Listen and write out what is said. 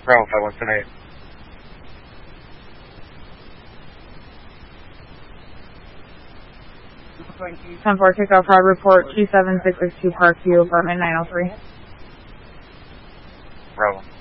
Bravo 5178. 10-4 kickoff rod report 27662 Parkview, apartment 903. Bravo.